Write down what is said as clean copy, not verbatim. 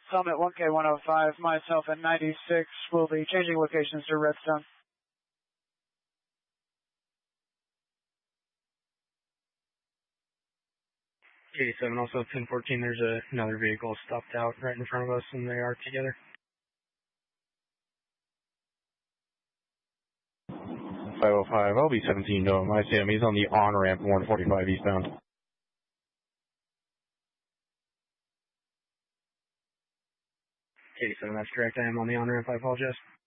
Summit 1K105, myself at 96, will be changing locations to Redstone. K7, also 1014, there's another vehicle stopped out right in front of us, and they are together. 505, I'll be 17, no, I see him, he's on the on-ramp 145 eastbound. K7, that's correct, I am on the on-ramp, I apologize.